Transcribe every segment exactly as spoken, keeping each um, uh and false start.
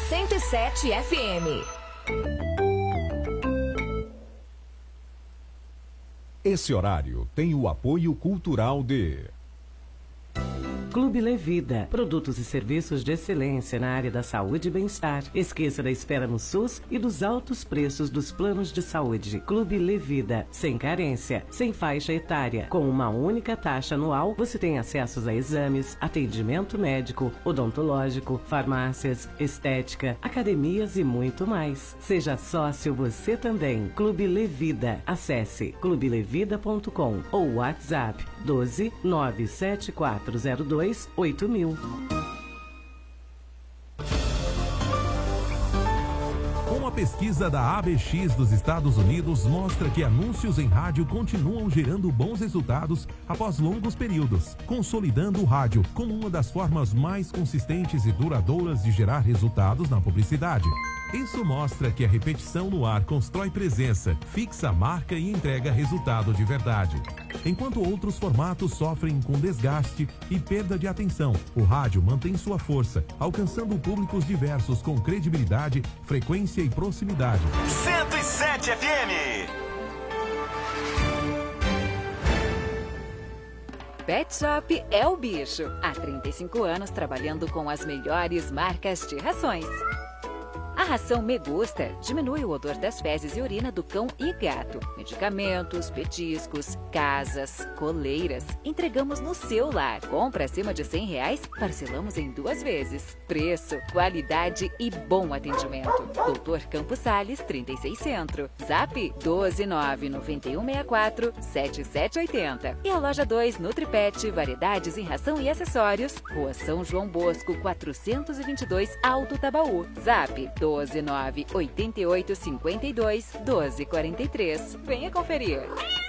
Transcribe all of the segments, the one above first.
cento e sete F M. Esse horário tem o apoio cultural de... Clube Levida, produtos e serviços de excelência na área da saúde e bem-estar. Esqueça da espera no SUS e dos altos preços dos planos de saúde. Clube Levida, sem carência, sem faixa etária. Com uma única taxa anual, você tem acesso a exames, atendimento médico, odontológico, farmácias, estética, academias e muito mais. Seja sócio você também. Clube Levida. Acesse clube levida ponto com ou WhatsApp doze nove sete quatro zero dois oito mil. Uma pesquisa da A B X dos Estados Unidos mostra que anúncios em rádio continuam gerando bons resultados após longos períodos, consolidando o rádio como uma das formas mais consistentes e duradouras de gerar resultados na publicidade. Isso mostra que a repetição no ar constrói presença, fixa a marca e entrega resultado de verdade. Enquanto outros formatos sofrem com desgaste e perda de atenção, o rádio mantém sua força, alcançando públicos diversos com credibilidade, frequência e proximidade. cento e sete F M. Pet Shop é o bicho. Há trinta e cinco anos trabalhando com as melhores marcas de rações. A ração Me Gusta diminui o odor das fezes e urina do cão e gato. Medicamentos, petiscos, casas, coleiras. Entregamos no seu lar. Compra acima de cem reais, parcelamos em duas vezes. Preço, qualidade e bom atendimento. Doutor Campos Sales, trinta e seis Centro. Zap doze nove nove um seis quatro sete sete oito zero. E a loja dois Nutripet, variedades em ração e acessórios. Rua São João Bosco, quatrocentos e vinte e dois, Alto Tabaú. Zap doze nove oito oito cinco dois doze quatro três. Venha conferir.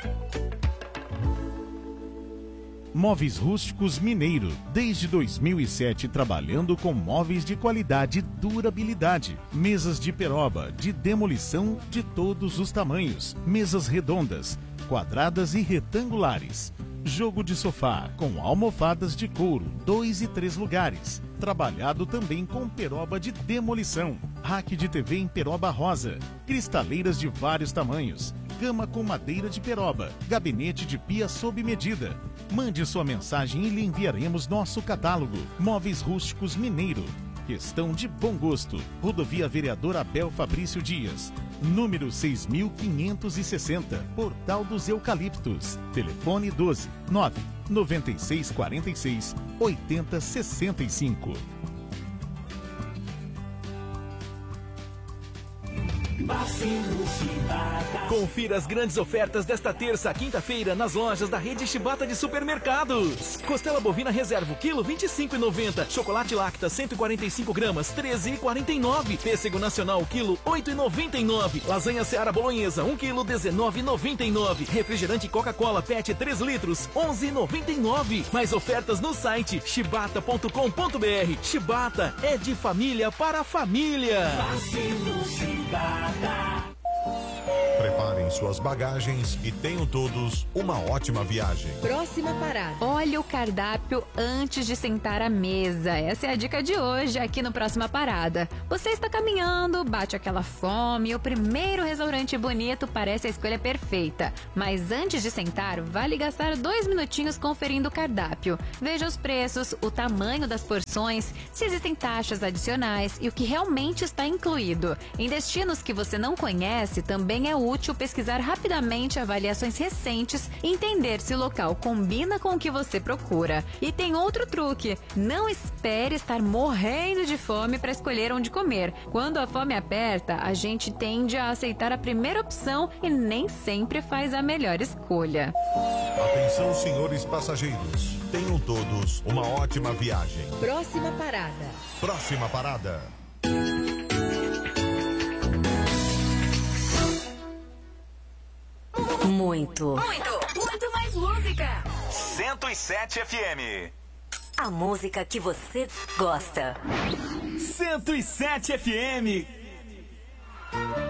Móveis Rústicos Mineiro, desde dois mil e sete trabalhando com móveis de qualidade e durabilidade. Mesas de peroba, de demolição de todos os tamanhos. Mesas redondas, quadradas e retangulares. Jogo de sofá com almofadas de couro, dois e três lugares. Trabalhado também com peroba de demolição. Rack de T V em peroba rosa. Cristaleiras de vários tamanhos. Cama com madeira de peroba. Gabinete de pia sob medida. Mande sua mensagem e lhe enviaremos nosso catálogo. Móveis Rústicos Mineiro. Questão de bom gosto. Rodovia Vereador Abel Fabrício Dias. Número seis mil quinhentos e sessenta. Portal dos Eucaliptos. Telefone doze nove nove seis quatro seis oito zero seis cinco. Confira as grandes ofertas desta terça, quinta-feira, nas lojas da rede Chibata de supermercados. Costela bovina reserva, quilo vinte e cinco reais e noventa centavos. Chocolate Lacta, cento e quarenta e cinco gramas, treze reais e quarenta e nove centavos. Pêssego nacional, quilo, oito reais e noventa e nove centavos. Lasanha Seara Bolonhesa, um quilo, dezenove reais e noventa e nove centavos. Refrigerante Coca-Cola Pet, três litros, onze reais e noventa e nove centavos. Mais ofertas no site chibata ponto com ponto br. Chibata é de família para família. Preparem suas bagagens e tenham todos uma ótima viagem. Próxima parada. Olhe o cardápio antes de sentar à mesa. Essa é a dica de hoje aqui no Próxima Parada. Você está caminhando, bate aquela fome e o primeiro restaurante bonito parece a escolha perfeita. Mas antes de sentar, vale gastar dois minutinhos conferindo o cardápio. Veja os preços, o tamanho das porções, se existem taxas adicionais e o que realmente está incluído. Em destinos que você não conhece, também é útil pesquisar rapidamente avaliações recentes e entender se o local combina com o que você procura. E tem outro truque: não espere estar morrendo de fome para escolher onde comer. Quando a fome aperta, a gente tende a aceitar a primeira opção e nem sempre faz a melhor escolha. Atenção, senhores passageiros. Tenham todos uma ótima viagem. Próxima parada. Próxima parada. Muito. Muito, muito mais música. cento e sete F M. A música que você gosta. cento e sete F M.